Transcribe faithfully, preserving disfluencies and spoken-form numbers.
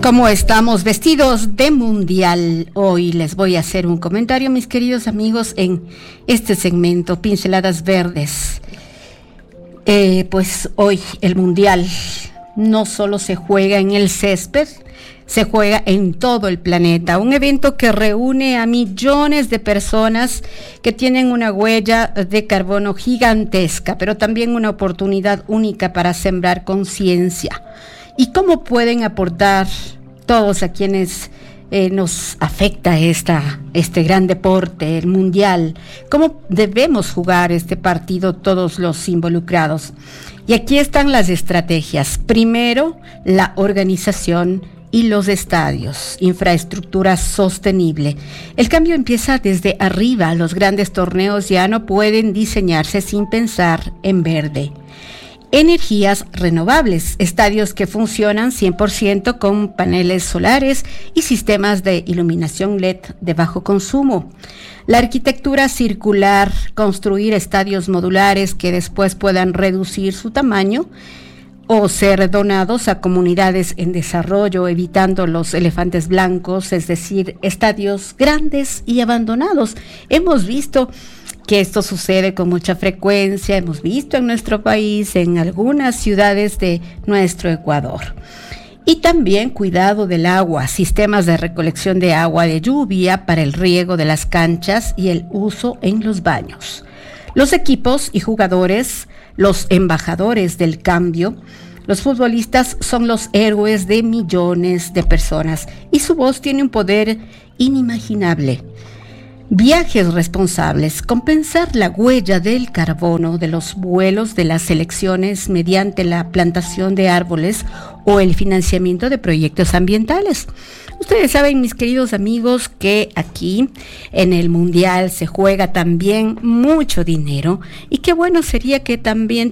¿Cómo estamos vestidos de mundial? Hoy les voy a hacer un comentario, mis queridos amigos, en este segmento, Pinceladas Verdes. Eh, pues hoy el mundial no solo se juega en el césped, se juega en todo el planeta. Un evento que reúne a millones de personas que tienen una huella de carbono gigantesca, pero también una oportunidad única para sembrar conciencia. ¿Y cómo pueden aportar todos a quienes eh, nos afecta esta, este gran deporte, el mundial? ¿Cómo debemos jugar este partido todos los involucrados? Y aquí están las estrategias. Primero, la organización y los estadios, infraestructura sostenible. El cambio empieza desde arriba. Los grandes torneos ya no pueden diseñarse sin pensar en verde. Energías renovables, estadios que funcionan cien por ciento con paneles solares y sistemas de iluminación L E D de bajo consumo. La arquitectura circular, construir estadios modulares que después puedan reducir su tamaño o ser donados a comunidades en desarrollo, evitando los elefantes blancos, es decir, estadios grandes y abandonados. Hemos visto que esto sucede con mucha frecuencia, hemos visto en nuestro país, en algunas ciudades de nuestro Ecuador. Y también cuidado del agua, sistemas de recolección de agua de lluvia para el riego de las canchas y el uso en los baños. Los equipos y jugadores, los embajadores del cambio, los futbolistas son los héroes de millones de personas y su voz tiene un poder inimaginable. Viajes responsables, compensar la huella del carbono de los vuelos de las selecciones mediante la plantación de árboles o el financiamiento de proyectos ambientales. Ustedes saben, mis queridos amigos, que aquí en el Mundial se juega también mucho dinero y qué bueno sería que también